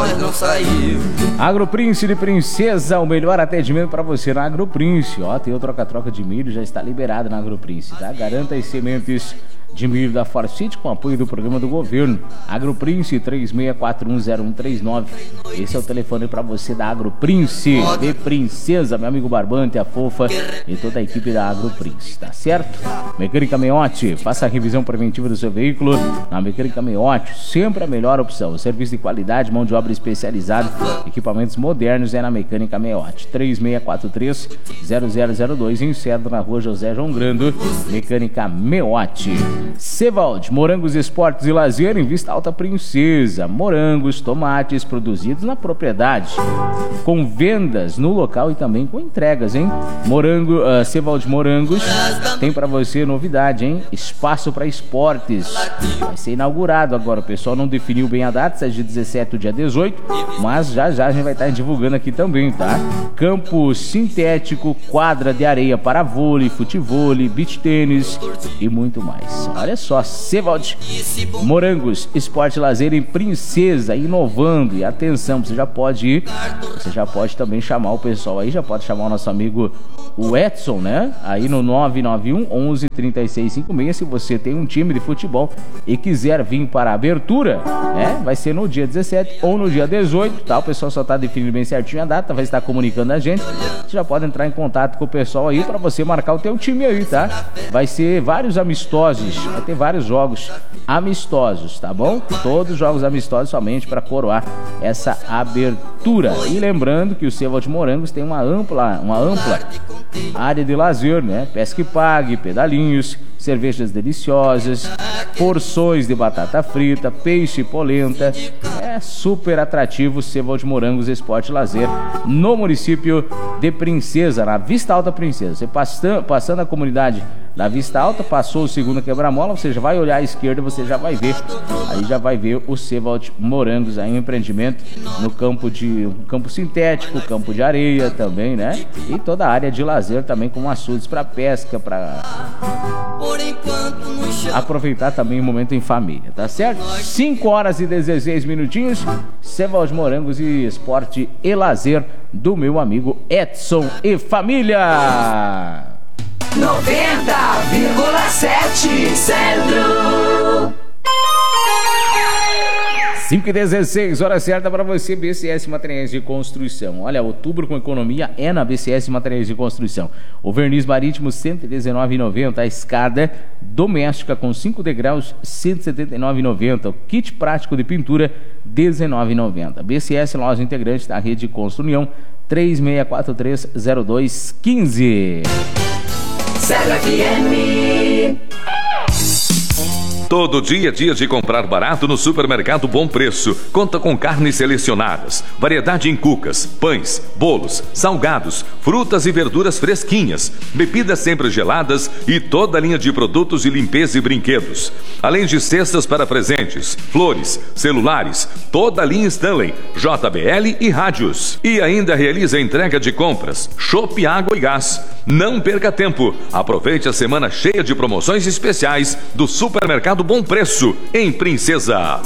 mas não saiu. Agroprince de Princesa, o melhor atendimento para você na Agroprince. Ó, tem o troca-troca de milho, já está liberado na Agroprince, tá? Garanta as sementes de milho da Forcite com apoio do programa do governo. Agroprince 36410139. Esse é o telefone para você da Agroprince de Princesa, meu amigo Barbante, a Fofa e toda a equipe da Agroprince, tá certo? Mecânica Meotti, faça a revisão preventiva do seu veículo na Mecânica Meotti, sempre a melhor opção. Serviço de qualidade, mão de obra especializada, equipamentos modernos é na Mecânica Meotti. 3642-0002 em Cedro, na rua José João Grando. Mecânica Meotti. Cevald, morangos, esportes e lazer em Vista Alta Princesa. Morangos, tomates produzidos na propriedade, com vendas no local e também com entregas, hein? Cevald Morangos tem para você novidade, hein? Espaço para esportes. Vai ser inaugurado agora. O pessoal não definiu bem a data, se é dia 17 ou dia 18, mas já a gente vai estar divulgando aqui também, tá? Campo sintético, quadra de areia para vôlei, futevôlei, beach tênis e muito mais. Olha só, Cevald Morangos, esporte e lazer em Princesa, inovando. E atenção, você já pode também chamar o pessoal aí, já pode chamar o nosso amigo o Edson, né? Aí no 991 11 3656, se você tem um time de futebol e quiser vir para a abertura, né? Vai ser no dia 17 ou no dia 18, tá? O pessoal só tá definindo bem certinho a data, vai estar comunicando a gente. Você já pode entrar em contato com o pessoal aí para você marcar o teu time aí, tá? Vai ser vários amistosos, vai ter vários jogos amistosos, tá bom? Todos os jogos amistosos somente para coroar essa abertura. E lembrando que o Cevald Morangos tem uma ampla área de lazer, né? Pesca e pague, pedalinhos, cervejas deliciosas, porções de batata frita, peixe e polenta. É super atrativo o Cevald Morangos Esporte e Lazer no município de Princesa, na Vista Alta Princesa. Você passando a comunidade da Vista Alta, passou o segundo quebra-mola, você já vai olhar à esquerda, você já vai ver, aí já vai ver o Cevald Morangos, aí um empreendimento no campo sintético, campo de areia também, né? E toda a área de lazer também, com açudes para pesca, para aproveitar também o momento em família, tá certo? 5 horas e 16 minutinhos, Cevald Morangos e esporte e lazer do meu amigo Edson e família. 90,7 Centro. 5h16, hora certa para você, BCS Materiais de Construção. Olha, outubro com economia é na BCS Materiais de Construção. O verniz marítimo R$ 119,90, a escada doméstica com 5 degraus R$ 179,90, o kit prático de pintura R$ 19,90. BCS, loja integrante da rede Construção, 36430215. Todo dia é dia de comprar barato no Supermercado Bom Preço. Conta com carnes selecionadas, variedade em cucas, pães, bolos, salgados, frutas e verduras fresquinhas, bebidas sempre geladas e toda a linha de produtos de limpeza e brinquedos. Além de cestas para presentes, flores, celulares, toda a linha Stanley, JBL e rádios. E ainda realiza a entrega de compras, chopp, água e gás. Não perca tempo. Aproveite a semana cheia de promoções especiais do Supermercado Bom Preço, em Princesa.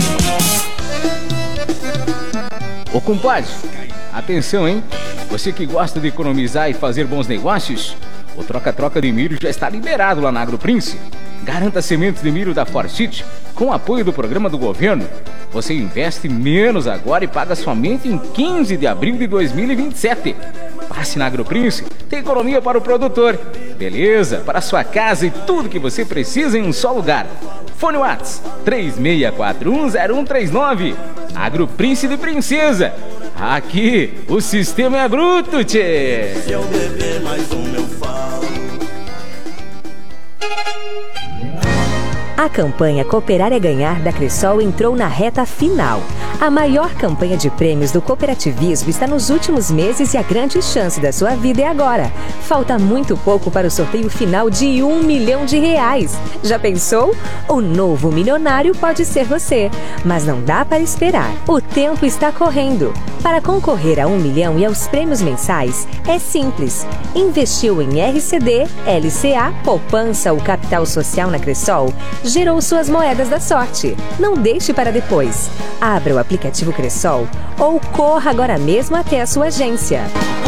Ô compadre, atenção, hein? Você que gosta de economizar e fazer bons negócios, o troca-troca de milho já está liberado lá na Agroprince. Garanta sementes de milho da Forcite com apoio do programa do governo. Você investe menos agora e paga somente em 15 de abril de 2027. Passe na Agroprince, tem economia para o produtor, beleza, para a sua casa e tudo que você precisa em um só lugar. Fone WhatsApp 36410139. Agroprince de Princesa. Aqui o sistema é bruto, tchê. Se eu beber mais eu falo. A campanha Cooperar é Ganhar da Cressol entrou na reta final. A maior campanha de prêmios do cooperativismo está nos últimos meses e a grande chance da sua vida é agora. Falta muito pouco para o sorteio final de R$1 milhão. Já pensou? O novo milionário pode ser você, mas não dá para esperar. O tempo está correndo. Para concorrer a 1 milhão e aos prêmios mensais, é simples. Investiu em RCD, LCA, poupança ou capital social na Cressol, gerou suas moedas da sorte. Não deixe para depois. Abra o aplicativo Cressol ou corra agora mesmo até a sua agência.